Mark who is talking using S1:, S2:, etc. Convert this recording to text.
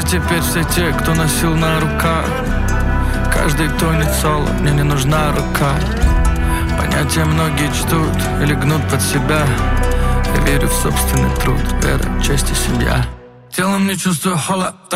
S1: же теперь все те, кто носил на руках. Каждый тонет соло, мне не нужна рука. Понятия многие чтут или гнут под себя. Я верю в собственный труд, вера, честь и семья. Телом не чувствую холода.